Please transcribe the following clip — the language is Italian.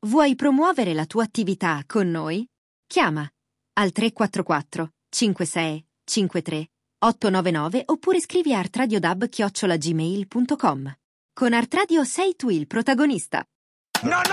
Vuoi promuovere la tua attività con noi? Chiama al 344 56 53 899 oppure scrivi a artradiodub@gmail.com. Con Artradio sei tu il protagonista. No!